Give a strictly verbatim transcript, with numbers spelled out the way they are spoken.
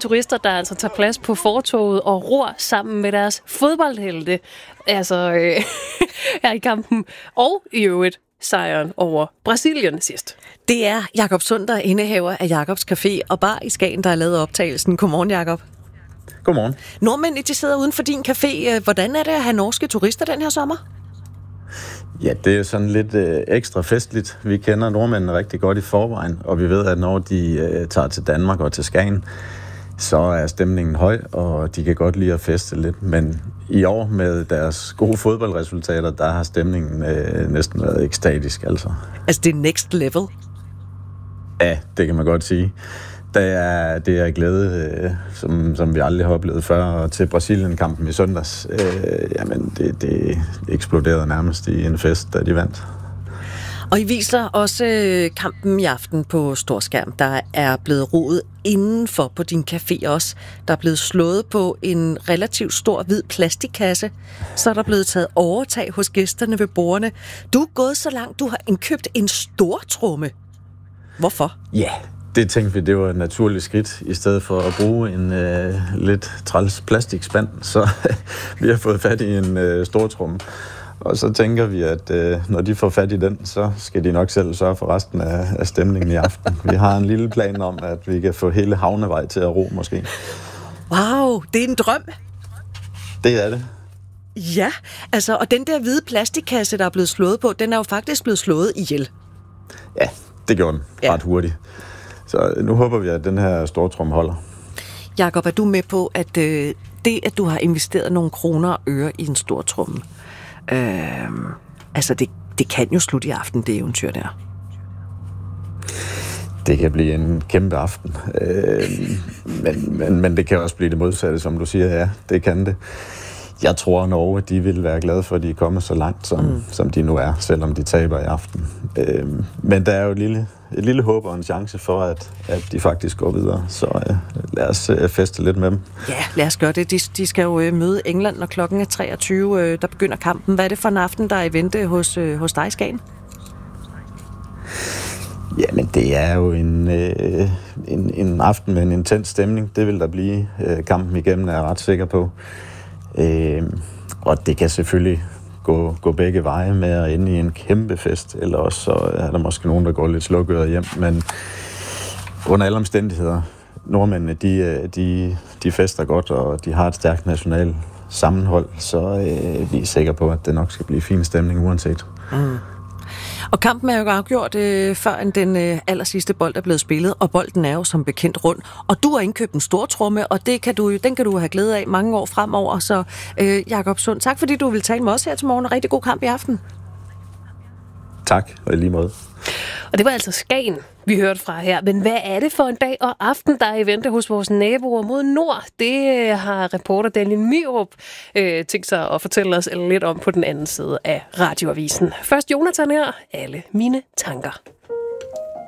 turister, der altså tager plads på fortovet og ror sammen med deres fodboldhelte. Altså øh, her i kampen. Og i øvrigt sejren over Brasilien sidst. Det er Jakob Sund, der er indehaver af Jakobs Café og Bar i Skagen, der har lavet optagelsen. Godmorgen, Jakob. Godmorgen. Nordmændene, de sidder uden for din café. Hvordan er det at have norske turister den her sommer? Ja, det er sådan lidt øh, ekstra festligt. Vi kender nordmændene rigtig godt i forvejen, og vi ved, at når de øh, tager til Danmark og til Skagen, så er stemningen høj, og de kan godt lide at feste lidt. Men i år med deres gode fodboldresultater, der har stemningen øh, næsten været ekstatisk. Altså. altså det er next level? Ja, det kan man godt sige. Det er, det er glæde, øh, som, som vi aldrig har oplevet før. Og til Brasilien-kampen i søndags, øh, jamen det, det eksploderede nærmest i en fest, da de vandt. Og I viser også kampen i aften på storskærm. Der er blevet rodet indenfor på din café også. Der er blevet slået på en relativt stor hvid plastikkasse. Så er der blevet taget overtag hos gæsterne ved bordene. Du er gået så langt, du har indkøbt en stor tromme. Hvorfor? Ja, yeah. Det tænkte vi, det var et naturligt skridt, i stedet for at bruge en øh, lidt træls plastikspand, så vi har fået fat i en øh, stortromme. Og så tænker vi, at øh, når de får fat i den, så skal de nok selv sørge for resten af, af stemningen i aften. Vi har en lille plan om, at vi kan få hele Havnevej til at ro, måske. Wow, det er en drøm. Det er det. Ja, altså, og den der hvide plastikkasse, der er blevet slået på, den er jo faktisk blevet slået ihjel. Ja, det gjorde den ja. ret hurtigt. Så nu håber vi, at den her stortrum holder. Jakob, er du med på, at øh, det, at du har investeret nogle kroner og øre i en stortrumme, øh, altså det, det kan jo slutte i aften, det eventyr der? Det kan blive en kæmpe aften. Øh, men, men, men det kan også blive det modsatte, som du siger. Ja, det kan det. Jeg tror, at Norge, de vil være glade for, at de er kommet så langt, som, mm. som de nu er, selvom de taber i aften. Øh, men der er jo et lille, et lille håb og en chance for, at, at de faktisk går videre. Så øh, lad os øh, feste lidt med dem. Ja, lad os gøre det. De, de skal jo øh, møde England, når klokken er treogtyve. Øh, der begynder kampen. Hvad er det for en aften, der er i vente hos, øh, hos dig, Skagen? Jamen, det er jo en, øh, en, en aften med en intens stemning. Det vil der blive. Øh, kampen igennem er jeg ret sikker på. Øh, og det kan selvfølgelig gå, gå begge veje med at ende i en kæmpe fest, eller også så er der måske nogen, der går lidt slukøret hjem, men under alle omstændigheder, nordmændene, de, de, de fester godt, og de har et stærkt nationalt sammenhold, så øh, vi er sikre på, at det nok skal blive fin stemning uanset. Mm. Og kampen er jo afgjort, øh, før end den øh, aller sidste bold er blevet spillet, og bolden er jo som bekendt rund. Og du har indkøbt en stor tromme, og det kan du, den kan du have glæde af mange år fremover. Så øh, Jakob Sund, tak fordi du vil tale med os her til morgen, og rigtig god kamp i aften. Tak, og i lige måde. Og det var altså Skagen, vi hørte fra her. Men hvad er det for en dag og aften, der er i vente hos vores naboer mod nord? Det har reporter Daniel Myrup øh, tænkt sig at fortælle os lidt om på den anden side af radioavisen. Først Jonathan her. Alle mine tanker.